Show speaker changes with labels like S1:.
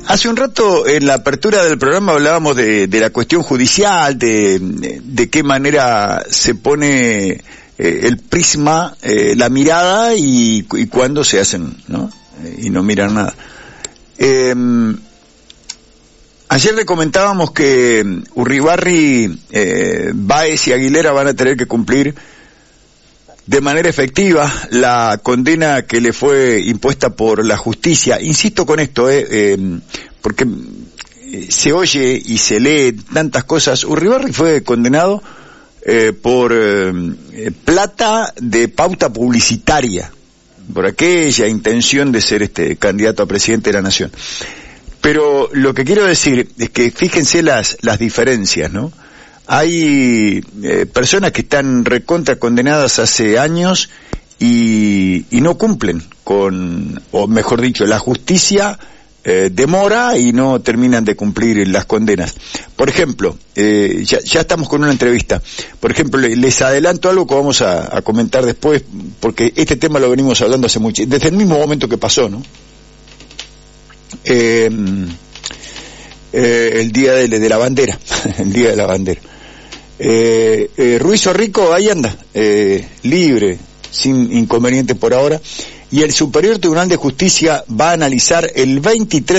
S1: Hace un rato en la apertura del programa hablábamos de la cuestión judicial, de qué manera se pone el prisma, la mirada y cuándo se hacen, ¿no? Y no miran nada. Ayer le comentábamos que Urribarri, Báez y Aguilera van a tener que cumplir de manera efectiva la condena que le fue impuesta por la justicia. Insisto con esto, porque se oye y se lee tantas cosas. Urribarri fue condenado por plata de pauta publicitaria, por aquella intención de ser candidato a presidente de la nación. Pero lo que quiero decir es que fíjense las diferencias, ¿no? Hay personas que están recontra condenadas hace años y no cumplen con, o mejor dicho, la justicia demora y no terminan de cumplir las condenas. Por ejemplo, ya estamos con una entrevista. Por ejemplo, les adelanto algo que vamos a comentar después, porque este tema lo venimos hablando hace mucho, desde el mismo momento que pasó, ¿no? El día de la bandera, el día de la bandera. Ruiz Orrico ahí anda, libre, sin inconveniente por ahora, y el Superior Tribunal de Justicia va a analizar el 23